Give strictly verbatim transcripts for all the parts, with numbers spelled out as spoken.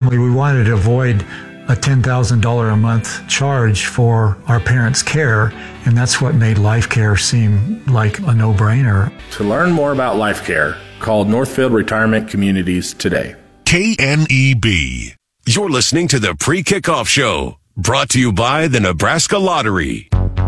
family, we wanted to avoid a ten thousand dollars a month charge for our parents' care, and that's what made LifeCare seem like a no-brainer. To learn more about LifeCare, call Northfield Retirement Communities today. K N E B. You're listening to the Pre-Kickoff Show, brought to you by the Nebraska Lottery.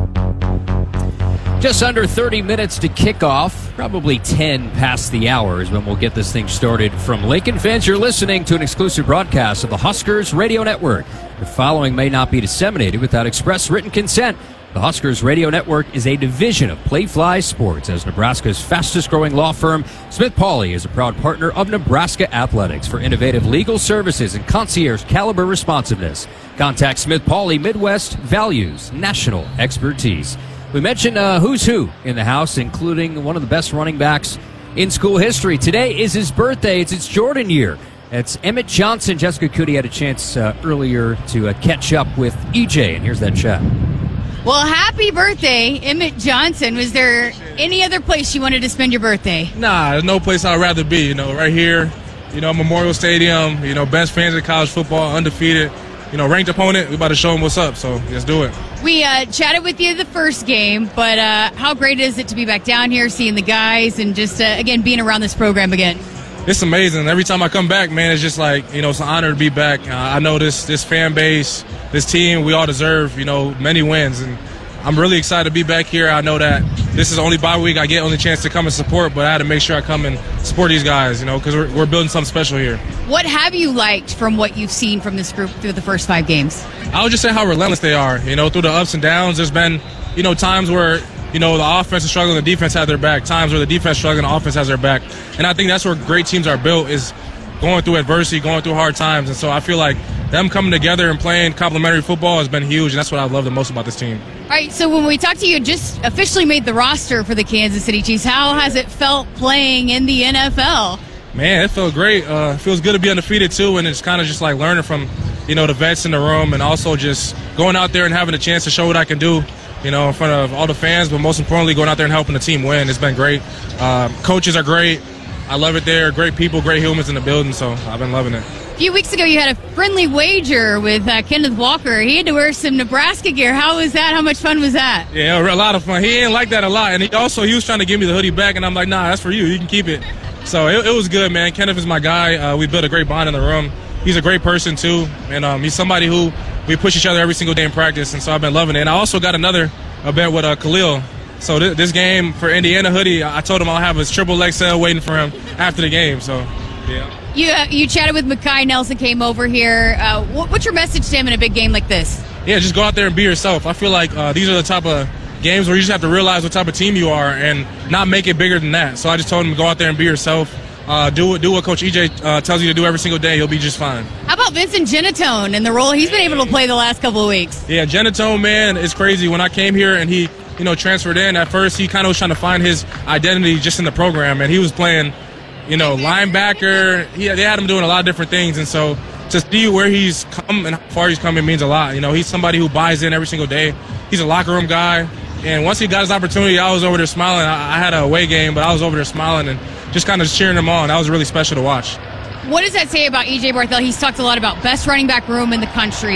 Just under thirty minutes to kick off, probably ten past the hour is when we'll get this thing started. From Lincoln fans, you're listening to an exclusive broadcast of the Huskers Radio Network. The following may not be disseminated without express written consent. The Huskers Radio Network is a division of Playfly Sports. As Nebraska's fastest-growing law firm, Smith Pauley is a proud partner of Nebraska Athletics for innovative legal services and concierge-caliber responsiveness. Contact Smith Pauley, Midwest Values, National Expertise. We mentioned uh, who's who in the house, including one of the best running backs in school history. Today is his birthday. It's its Jordan year. It's Emmett Johnson. Jessica Cootie had a chance uh, earlier to uh, catch up with E J, and here's that chat. Well, happy birthday, Emmett Johnson. Was there any other place you wanted to spend your birthday? Nah, there's no place I'd rather be. You know, right here, you know, Memorial Stadium, you know, best fans of college football, undefeated. You know, ranked opponent, we about to show them what's up, so let's do it. We uh, chatted with you the first game, but uh, how great is it to be back down here, seeing the guys, and just, uh, again, being around this program again? It's amazing. Every time I come back, man, it's just like, you know, it's an honor to be back. Uh, I know this this fan base, this team, we all deserve, you know, many wins, and I'm really excited to be back here. I know that this is the only bye week I get only chance to come and support, but I had to make sure I come and support these guys, you know, because we're, we're building something special here. What have you liked from what you've seen from this group through the first five games? I would just say how relentless they are. You know, through the ups and downs, there's been, you know, times where, you know, the offense is struggling, the defense has their back. Times where the defense is struggling, the offense has their back. And I think that's where great teams are built, is going through adversity, going through hard times. And so I feel like them coming together and playing complementary football has been huge, and that's what I love the most about this team. All right, so when we talked to you, just officially made the roster for the Kansas City Chiefs. How has it felt playing in the N F L? Man, it felt great. Uh, it feels good to be undefeated, too, and it's kind of just like learning from, you know, the vets in the room, and also just going out there and having a chance to show what I can do, you know, in front of all the fans, but most importantly, going out there and helping the team win. It's been great. Uh, coaches are great. I love it there. Great people, great humans in the building, so I've been loving it. A few weeks ago, you had a friendly wager with uh, Kenneth Walker. He had to wear some Nebraska gear. How was that? How much fun was that? Yeah, a lot of fun. He didn't like that a lot, and he also he was trying to give me the hoodie back, and I'm like, nah, that's for you. You can keep it. So it, it was good, man. Kenneth is my guy. Uh, we built a great bond in the room. He's a great person, too, and um, he's somebody who we push each other every single day in practice, and so I've been loving it. And I also got another a bet with uh, Khalil. So th- this game for Indiana hoodie, I told him I'll have a triple X L waiting for him after the game. So, yeah. You uh, you chatted with Mekhi Nelson, came over here. Uh, what, what's your message to him in a big game like this? Yeah, just go out there and be yourself. I feel like uh, these are the type of games where you just have to realize what type of team you are and not make it bigger than that. So I just told him to go out there and be yourself. Uh, do what do what Coach E J uh, tells you to do every single day. You'll be just fine. How about Vincent Genatone and the role he's been able to play the last couple of weeks? Yeah, Genatone, man, it's crazy. When I came here and he, you know, transferred in, at first he kind of was trying to find his identity just in the program, and he was playing, you know, linebacker. He, they had him doing a lot of different things, and so to see where he's come and how far he's coming means a lot. You know, he's somebody who buys in every single day. He's a locker room guy, and once he got his opportunity, I was over there smiling. I, I had a away game, but I was over there smiling and just kind of cheering him on. That was really special to watch. What does that say about E J Barthel? He's talked a lot about best running back room in the country,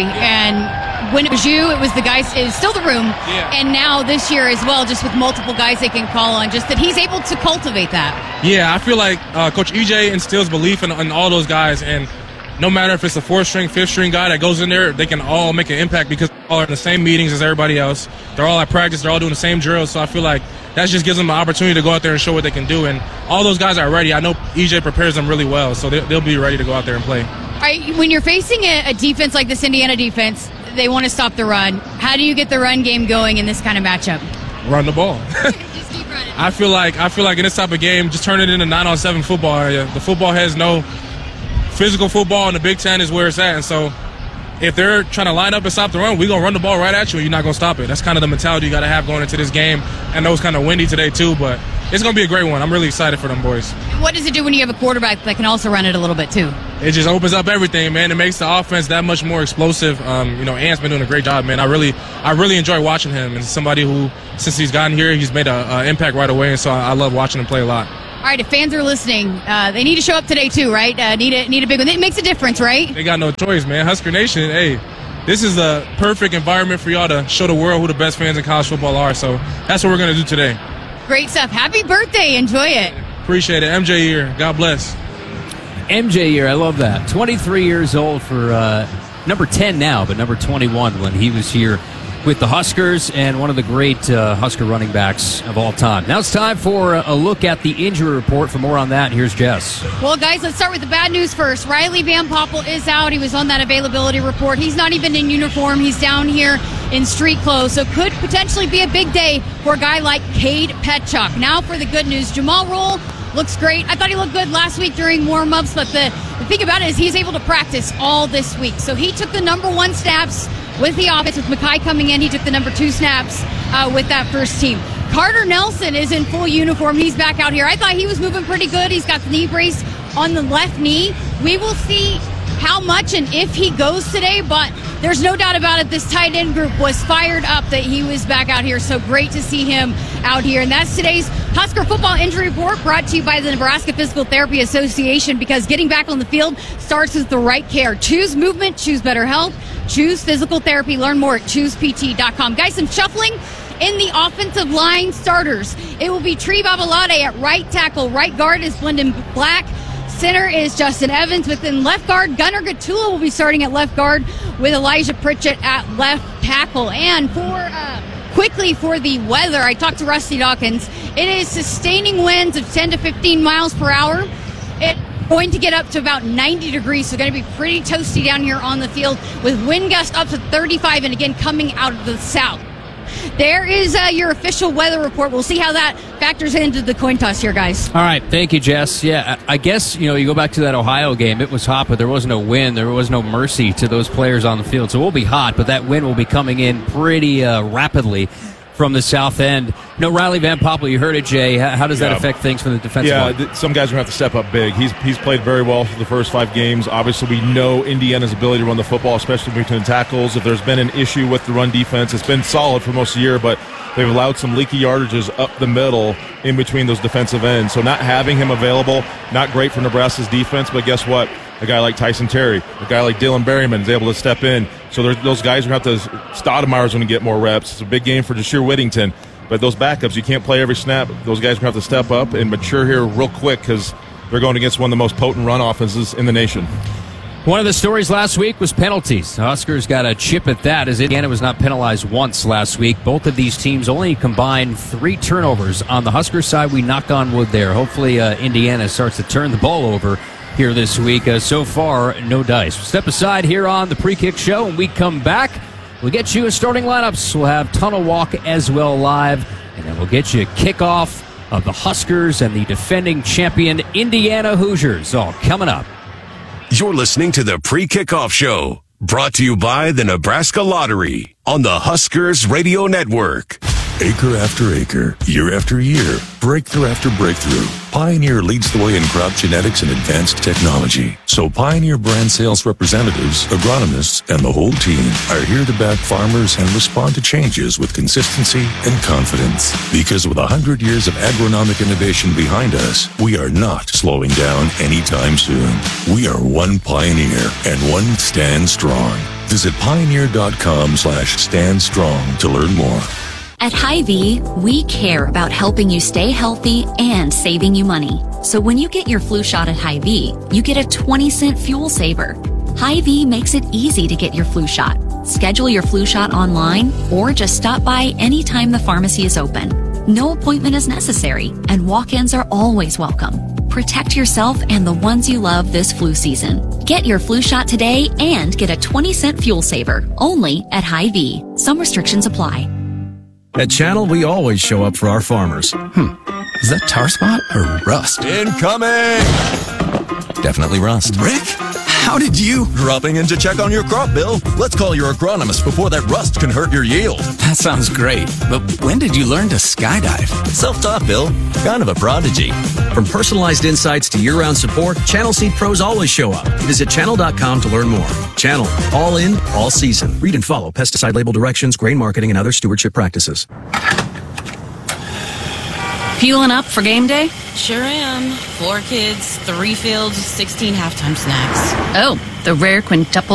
and when it was you, it was the guys, it was still the room, yeah. And now this year as well, just with multiple guys they can call on, just that he's able to cultivate that. Yeah, I feel like uh, Coach E J instills belief in, in all those guys, and no matter if it's a fourth-string, fifth-string guy that goes in there, they can all make an impact because they're all in the same meetings as everybody else. They're all at practice. They're all doing the same drills, so I feel like that just gives them an opportunity to go out there and show what they can do, and all those guys are ready. I know E J prepares them really well, so they, they'll be ready to go out there and play. All right, when you're facing a, a defense like this Indiana defense, they want to stop the run. How do you get the run game going in this kind of matchup? Run the ball. Just keep running. I feel like I feel like in this type of game, just turn it into nine on seven football area. The football has no physical football, and the Big Ten is where it's at, and so if they're trying to line up and stop the run, we're going to run the ball right at you, and you're not going to stop it. That's kind of the mentality you got to have going into this game. I know it's kind of windy today, too, but it's going to be a great one. I'm really excited for them boys. What does it do when you have a quarterback that can also run it a little bit, too? It just opens up everything, man. It makes the offense that much more explosive. Um, you know, Ant's been doing a great job, man. I really I really enjoy watching him, and somebody who, since he's gotten here, he's made an impact right away, and so I, I love watching him play a lot. All right, if fans are listening, uh, they need to show up today too, right? Uh, need a need a big one. It makes a difference, right? They got no choice, man. Husker Nation, hey, this is the perfect environment for y'all to show the world who the best fans in college football are. So that's what we're going to do today. Great stuff. Happy birthday. Enjoy it. Appreciate it. M J year. God bless. M J year. I love that. twenty-three years old for uh, number ten now, but number twenty-one when he was here with the Huskers, and one of the great uh, Husker running backs of all time. Now it's time for a look at the injury report. For more on that, here's Jess. Well, guys, let's start with the bad news first. Riley Van Poppel is out. He was on that availability report. He's not even in uniform. He's down here in street clothes, so could potentially be a big day for a guy like Cade Petchuk. Now for the good news. Jamal Roll looks great. I thought he looked good last week during warm-ups, but the, the thing about it is he's able to practice all this week. So he took the number one snaps with the offense. With Mackay coming in, he took the number two snaps uh, with that first team. Carter Nelson is in full uniform. He's back out here. I thought he was moving pretty good. He's got the knee brace on the left knee. We will see how much and if he goes today, but there's no doubt about it. This tight end group was fired up that he was back out here. So great to see him out here. And that's today's Husker Football Injury Report, brought to you by the Nebraska Physical Therapy Association, because getting back on the field starts with the right care. Choose movement, choose better health, choose physical therapy. Learn more at choose p t dot com. Guys, some shuffling in the offensive line starters. It will be Tree Babalade at right tackle. Right guard is Blendon Black. Center is Justin Evans. Within left guard, Gunnar Gatula will be starting at left guard with Elijah Pritchett at left tackle. And for uh, quickly for the weather, I talked to Rusty Dawkins. It is sustaining winds of ten to fifteen miles per hour. It's going to get up to about ninety degrees, so going to be pretty toasty down here on the field with wind gusts up to thirty-five, and again coming out of the south. There is uh, your official weather report. We'll see how that factors into the coin toss here, guys. All right. Thank you, Jess. Yeah, I guess, you know, you go back to that Ohio game. It was hot, but there was no wind. There was no mercy to those players on the field. So we'll be hot, but that wind will be coming in pretty uh, rapidly from the south end. No, Riley Van Poppel, you heard it, Jay. How, how does that yeah. affect things from the defensive yeah, line? Yeah, some guys are going to have to step up big. He's he's played very well for the first five games. Obviously, we know Indiana's ability to run the football, especially between tackles. If there's been an issue with the run defense, it's been solid for most of the year, but they've allowed some leaky yardages up the middle in between those defensive ends. So not having him available, not great for Nebraska's defense, but guess what? A guy like Tyson Terry, a guy like Dylan Berryman is able to step in. So those guys are going to have to – Stoudemire's going to get more reps. It's a big game for Jashir Whittington. But those backups, you can't play every snap. Those guys are going to have to step up and mature here real quick because they're going against one of the most potent run offenses in the nation. One of the stories last week was penalties. The Huskers got a chip at that, as Indiana was not penalized once last week. Both of these teams only combined three turnovers. On the Husker side, we knock on wood there. Hopefully uh, Indiana starts to turn the ball over here this week. Uh, so far, no dice. Step aside here on the Pre-Kick Show. When we come back, we'll get you a starting lineups. We'll have Tunnel Walk as well live. And then we'll get you a kickoff of the Huskers and the defending champion Indiana Hoosiers. All coming up. You're listening to the Pre-Kickoff Show, brought to you by the Nebraska Lottery on the Huskers Radio Network. Acre after acre, year after year, breakthrough after breakthrough, Pioneer leads the way in crop genetics and advanced technology. So Pioneer brand sales representatives, agronomists, and the whole team are here to back farmers and respond to changes with consistency and confidence. Because with one hundred years of agronomic innovation behind us, we are not slowing down anytime soon. We are one Pioneer and one Stand Strong. Visit pioneer.com slash stand strong to learn more. At Hy-Vee, we care about helping you stay healthy and saving you money. So when you get your flu shot at Hy-Vee, you get a twenty cent fuel saver. Hy-Vee makes it easy to get your flu shot. Schedule your flu shot online or just stop by anytime the pharmacy is open. No appointment is necessary, and walk-ins are always welcome. Protect yourself and the ones you love this flu season. Get your flu shot today and get a twenty cent fuel saver only at Hy-Vee. Some restrictions apply. At Channel, we always show up for our farmers. Hmm, is that tar spot or rust? Incoming! Definitely rust. Rick, how did you? Dropping in to check on your crop, Bill. Let's call your agronomist before that rust can hurt your yield. That sounds great, but when did you learn to skydive? Self-taught, Bill. Kind of a prodigy. From personalized insights to year-round support, Channel Seed pros always show up. Visit channel dot com to learn more. Channel, all in, all season. Read and follow pesticide label directions, grain marketing, and other stewardship practices. Fueling up for game day? Sure am. Four kids, three fields, sixteen halftime snacks. Oh, the rare quintuple